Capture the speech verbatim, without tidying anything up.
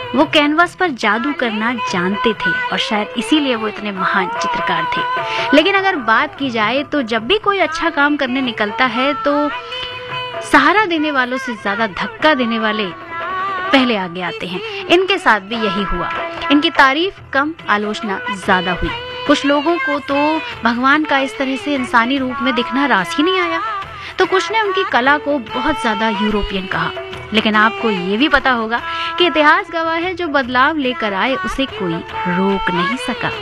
वो कैनवास पर जादू करना जानते थे और शायद इसीलिए वो इतने महान चित्रकार थे। लेकिन अगर बात की जाए तो जब भी कोई अच्छा काम करने निकलता है तो सहारा देने वालों से ज्यादा धक्का देने वाले पहले आगे आते हैं। इनके साथ भी यही हुआ। इनकी तारीफ कम, आलोचना ज्यादा हुई। कुछ लोगों को तो भगवान का इस तरह से इंसानी रूप में दिखना रास ही नहीं आया, तो कुछ ने उनकी कला को बहुत ज्यादा यूरोपियन कहा। लेकिन आपको ये भी पता होगा कि इतिहास गवाह है, जो बदलाव लेकर आए उसे कोई रोक नहीं सका।